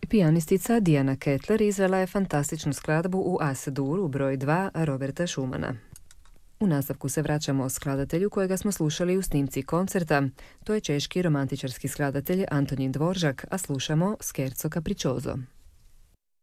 Pijanistica Diana Kettler izvela je fantastičnu skladbu u As-Duru broj 2 Roberta Schumana. U nastavku se vraćamo skladatelju kojega smo slušali u snimci koncerta. To je češki romantičarski skladatelj Antonín Dvořák, a slušamo Scherzo capriccioso.